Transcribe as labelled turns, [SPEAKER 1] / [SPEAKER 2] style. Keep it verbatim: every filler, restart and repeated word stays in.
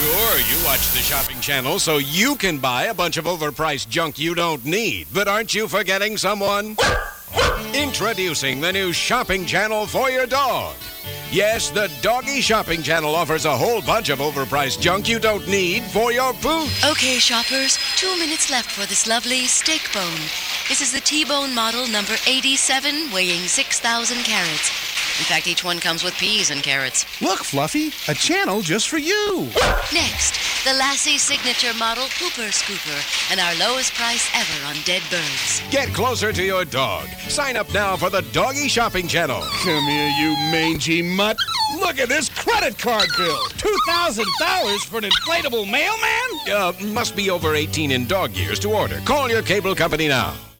[SPEAKER 1] Sure, you watch the shopping channel so you can buy a bunch of overpriced junk you don't need. But aren't you forgetting someone? Introducing the new shopping channel for your dog. Yes, the Doggy Shopping Channel offers a whole bunch of overpriced junk you don't need for your pooch.
[SPEAKER 2] Okay, shoppers, two minutes left for this lovely steak bone. This is the T-bone model number eighty-seven, weighing six thousand carats. In fact, each one comes with peas and carrots.
[SPEAKER 3] Look, Fluffy, a channel just for you.
[SPEAKER 2] Next, the Lassie signature model Pooper Scooper, and our lowest price ever on dead birds.
[SPEAKER 1] Get closer to your dog. Sign up now for the Doggy Shopping Channel.
[SPEAKER 3] Come here, you mangy mutt. Look at this credit card bill. two thousand dollars for an inflatable mailman?
[SPEAKER 1] Uh, must be over eighteen in dog years to order. Call your cable company now.